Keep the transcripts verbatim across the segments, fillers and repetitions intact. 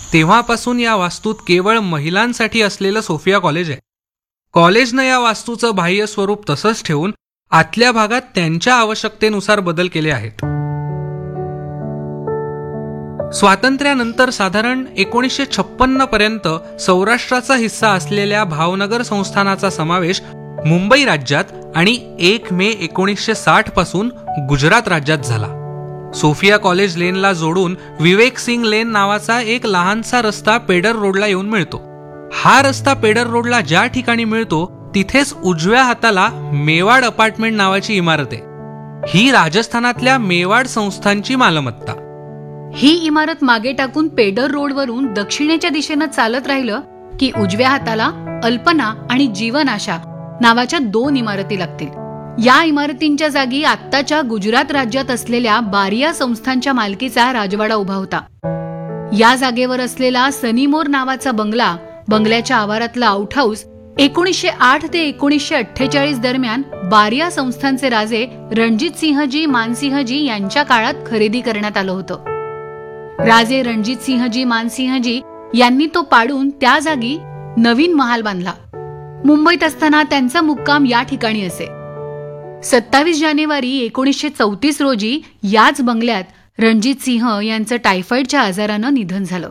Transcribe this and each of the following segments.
तेव्हापासून या वास्तूत केवळ महिलांसाठी असलेलं सोफिया कॉलेज आहे. कॉलेजनं या वास्तूचं बाह्य स्वरूप तसंच ठेवून आतल्या भागात त्यांच्या आवश्यकतेनुसार बदल केले आहेत. स्वातंत्र्यानंतर साधारण एकोणीसशे छप्पन्न पर्यंत सौराष्ट्राचा हिस्सा असलेल्या भावनगर संस्थानाचा समावेश मुंबई राज्यात आणि एक मे एकोणीसशे साठ पासून गुजरात राज्यात झाला. सोफिया कॉलेज लेनला जोडून विवेक सिंग लेन नावाचा एक लहानसा रस्ता पेडर रोडला येऊन मिळतो. हा रस्ता पेडर रोडला ज्या ठिकाणी मिळतो तिथेच उजव्या हाताला मेवाड अपार्टमेंट नावाची इमारत आहे. ही राजस्थानातल्या मेवाड संस्थांची मालमत्ता. ही इमारत मागे टाकून पेडर रोडवरून दक्षिणेच्या दिशेनं चालत राहिलं की उजव्या हाताला अल्पना आणि जीवन आशा नावाच्या दोन इमारती लागतील. या इमारतींच्या जागी आत्ताच्या गुजरात राज्यात असलेल्या बारिया संस्थांच्या मालकीचा राजवाडा उभा होता. या जागेवर असलेला सनीमोर नावाचा बंगला, बंगल्याच्या आवारातला आउट हाऊस एकोणीसशे आठ ते एकोणीसशे अठ्ठेचाळीस दरम्यान बारिया संस्थांचे राजे रणजित सिंहजी मानसिंहजी यांच्या काळात खरेदी करण्यात आलं होतं. राजे रणजित सिंहजी मानसिंहजी यांनी तो पाडून त्या जागी नवीन महाल बांधला. मुंबईत असताना त्यांचा मुक्काम या ठिकाणी असे. सत्तावीस जानेवारी एकोणीसशे चौतीस रोजी याच बंगल्यात रणजित सिंह यांचं टायफॉइडच्या आजारानं निधन झालं.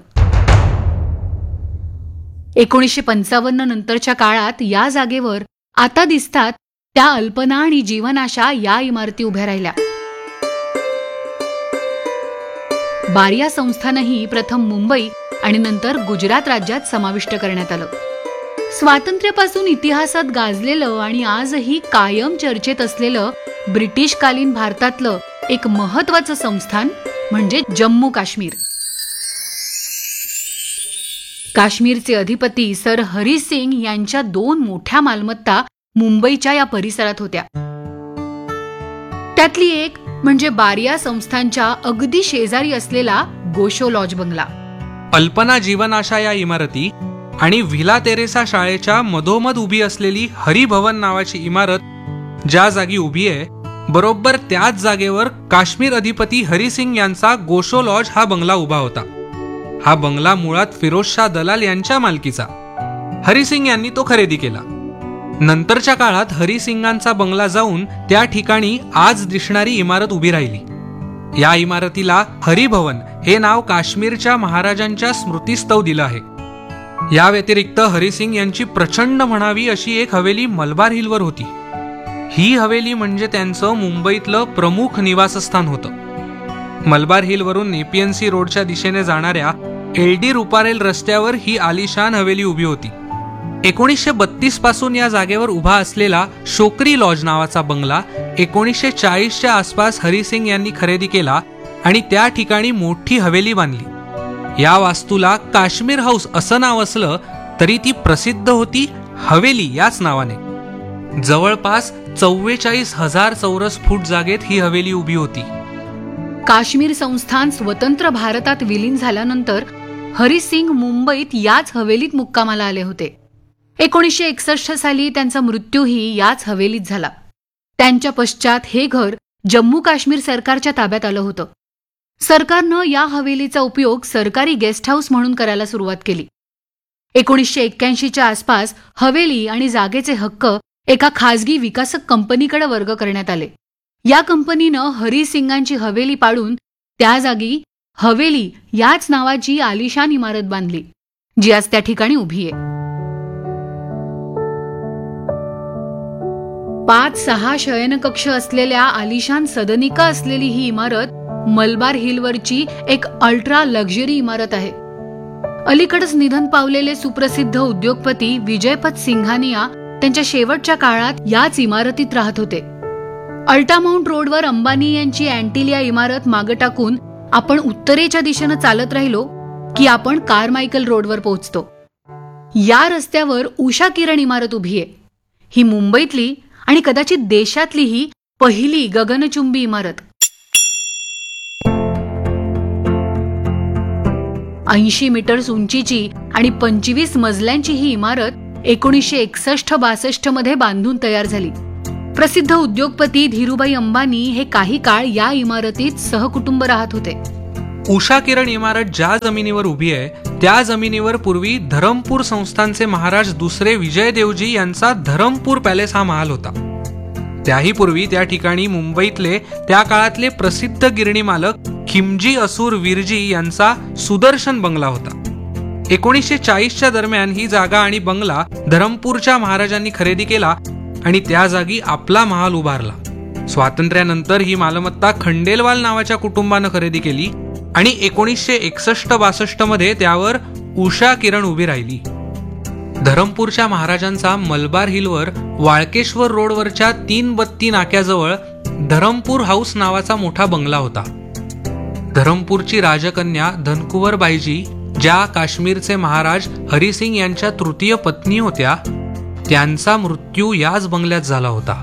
एकोणीसशे पंचावन्न नंतरच्या काळात या जागेवर आता दिसतात त्या अल्पना आणि जीवनाशा या इमारती उभ्या राहिल्या. बारिया संस्थानही प्रथम मुंबई आणि नंतर गुजरात राज्यात समाविष्ट करण्यात आलं. स्वातंत्र्यापासून इतिहासात गाजलेलं आणि आजही कायम चर्चेत असलेलं ब्रिटिशकालीन भारतातलं एक महत्वाचं संस्थान म्हणजे जम्मू काश्मीर. काश्मीरचे अधिपती सर हरी सिंग यांच्या दोन मोठ्या मालमत्ता मुंबईच्या या परिसरात होत्या. त्यातली एक म्हणजे बारिया संस्थांच्या अगदी शेजारी असलेला गोशो लॉज बंगला. अल्पना जीवनाशा या इमारती आणि व्हिला तेरेसा शाळेच्या मधोमध उभी असलेली हरिभवन नावाची इमारत ज्या जागी उभी आहे, बरोबर त्याच जागेवर काश्मीर अधिपती हरिसिंग यांचा गोशो लॉज हा बंगला उभा होता. हा बंगला मुळात फिरोजशाह दलाल यांच्या मालकीचा. हरिसिंग यांनी तो खरेदी केला. नंतरच्या काळात हरिसिंगांचा बंगला जाऊन त्या ठिकाणी आज दिसणारी इमारत उभी राहिली. या इमारतीला हरिभवन हे नाव काश्मीरच्या महाराजांच्या स्मृतीस्तव दिलं आहे. या व्यतिरिक्त हरिसिंग यांची प्रचंड म्हणावी अशी एक हवेली मलबार हिलवर होती. ही हवेली म्हणजे त्यांचं मुंबईतलं प्रमुख निवासस्थान होतं. मलबार हिलवरून नेपियन्सी रोडच्या दिशेने जाणाऱ्या एल डी रुपारेल रस्त्यावर ही आलिशान हवेली उभी होती. एकोणीसशे बत्तीस पासून या जागेवर उभा असलेला शोकरी लॉज नावाचा बंगला एकोणीसशे चाळीसच्या आसपास हरिसिंग यांनी खरेदी केला आणि त्या ठिकाणी मोठी हवेली बांधली. या वास्तूला काश्मीर हाऊस असं नाव असलं तरी ती प्रसिद्ध होती हवेली याच नावाने. जवळपास चव्वेचाळीस हजार चौरस फूट जागेत ही हवेली उभी होती. काश्मीर संस्थान स्वतंत्र भारतात विलीन झाल्यानंतर हरिसिंग मुंबईत याच हवेलीत मुक्कामाला आले होते. एकोणीसशे एकसष्ट साली त्यांचा मृत्यूही याच हवेलीत झाला. त्यांच्या पश्चात हे घर जम्मू काश्मीर सरकारच्या ताब्यात आलं होतं. सरकारनं या हवेलीचा उपयोग सरकारी गेस्ट हाऊस म्हणून करायला सुरुवात केली. एकोणीसशे एक्क्याऐंशीच्या आसपास हवेली आणि जागेचे हक्क एका खासगी विकासक कंपनीकडे वर्ग करण्यात आले. या कंपनीनं हरिसिंगांची हवेली पाडून त्या जागी हवेली याच नावाची आलिशान इमारत बांधली, जी आज त्या ठिकाणी उभी आहे. पाच सहा शयनकक्ष असलेल्या आलिशान सदनिका असलेली ही इमारत मलबार हिलवरची एक अल्ट्रा लक्झरी इमारत आहे. अलीकडेच निधन पावलेले सुप्रसिद्ध उद्योगपती विजयपत सिंघानिया त्यांच्या शेवटच्या काळात याच इमारतीत राहत होते. अल्टामाउंट रोडवर अंबानी यांची अँटिलिया इमारत मागे टाकून आपण उत्तरेच्या दिशेनं चालत राहिलो की आपण कारमायकल रोडवर पोहोचतो. या रस्त्यावर उषा किरण इमारत उभी आहे. ही मुंबईतली आणि कदाचित देशातली ही पहिली गगनचुंबी इमारत. ऐंशी मीटर्स उंचीची आणि पंचवीस मजल्यांची ही इमारत एकोणीसशे एकसष्ट बासष्ट मध्ये बांधून तयार झाली. प्रसिद्ध उद्योगपती धीरूभाई अंबानी हे काही काळ या इमारतीत सहकुटुंब राहत होते. उषा किरण इमारत ज्या जमिनीवर उभी आहे त्या जमिनीवर पूर्वी धरमपूर संस्थानचे महाराज दुसरे विजयदेवजी यांचा धरमपूर पॅलेस हा महाल होता. त्याही पूर्वी त्या ठिकाणी मुंबईतले त्या काळातले प्रसिद्ध गिरणी मालक खिमजी असूर वीरजी यांचा सुदर्शन बंगला होता. एकोणीसशे चाळीसच्या दरम्यान ही जागा आणि बंगला धरमपूरच्या महाराजांनी खरेदी केला आणि त्या जागी आपला महाल उभारला. स्वातंत्र्यानंतर ही मालमत्ता खंडेलवाल नावाच्या कुटुंबानं खरेदी केली आणि एकोणीसशे एकसष्ट बासष्ट मध्ये त्यावर उषा किरण उभी राहिली. धरमपूरच्या महाराजांचा मलबार हिलवर वाळकेश्वर रोडवरच्या तीन बत्ती नाक्याजवळ धरमपूर हाऊस नावाचा मोठा बंगला होता. धरमपूरची राजकन्या धनकुवर बाईजी, ज्या काश्मीरचे महाराज हरिसिंग यांच्या तृतीय पत्नी होत्या, त्यांचा मृत्यू याच बंगल्यात झाला होता.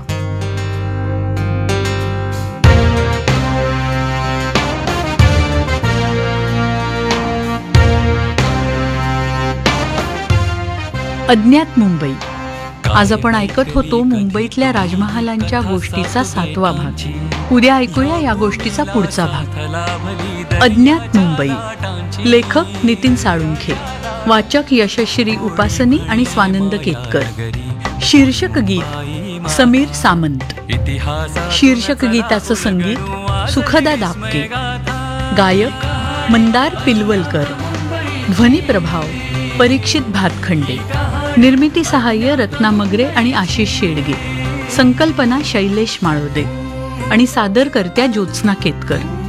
अज्ञात मुंबई. आज आपण ऐकत होतो मुंबईतल्या राजमहालांच्या गोष्टीचा सातवा भाग. उद्या ऐकूया या गोष्टीचा पुढचा भाग. अज्ञात मुंबई. लेखक नितीन साळुंखे. वाचक यशश्री उपासनी आणि स्वानंद केतकर. शीर्षक गीत समीर सामंत. शीर्षक गीताचं संगीत सुखदा दापके. गायक मंदार पिलवलकर. ध्वनी प्रभाव परीक्षित भातखंडे. निर्मिती सहाय्य रत्ना मगरे आणि आशिष शेडगे. संकल्पना शैलेश माळोदे आणि सादरकर्त्या ज्योत्स्ना केतकर.